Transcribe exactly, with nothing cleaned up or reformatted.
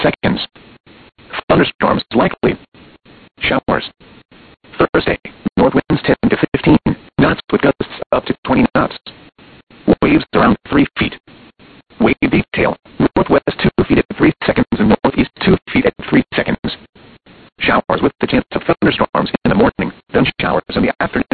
seconds. Thunderstorms likely. Showers. Thursday, north winds ten to fifteen knots with gusts up to twenty knots. Waves around three feet. Wave detail, northwest two feet at three seconds and northeast two feet at three seconds. Showers with the chance of thunderstorms in the morning, then showers in the afternoon.